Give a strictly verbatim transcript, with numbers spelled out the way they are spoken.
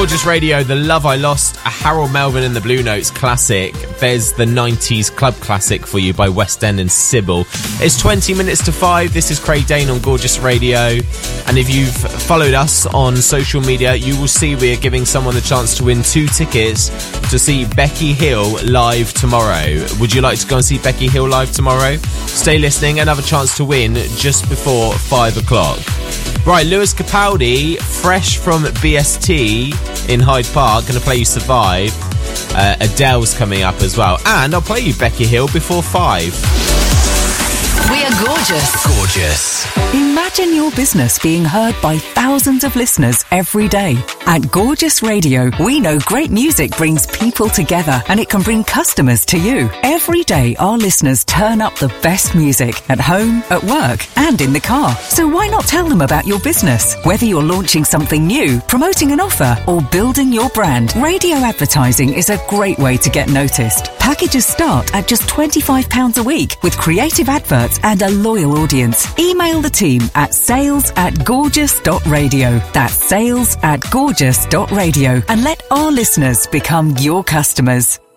Gorgeous Radio, The Love I Lost, a Harold Melvin and the Blue Notes classic. There's the nineties club classic for you by West End and Sybil. It's twenty minutes to five. This is Craig Dane on Gorgeous Radio. And if you've followed us on social media, you will see we are giving someone the chance to win two tickets to see Becky Hill live tomorrow. Would you like to go and see Becky Hill live tomorrow? Stay listening and have a chance to win just before five o'clock. Right, Lewis Capaldi, fresh from B S T in Hyde Park, going to play you Survive. Uh, Adele's coming up as well. And I'll play you Becky Hill before five. We are gorgeous. Gorgeous. Imagine your business being heard by thousands of listeners every day. At Gorgeous Radio, we know great music brings people together and it can bring customers to you. Every day, our listeners turn up the best music at home, at work, and in the car. So why not tell them about your business? Whether you're launching something new, promoting an offer, or building your brand, radio advertising is a great way to get noticed. Packages start at just twenty-five pounds a week with creative adverts and a loyal audience. Email the team at sales at gorgeous dot radio. That's sales at gorgeous dot radio and let our listeners become your customers.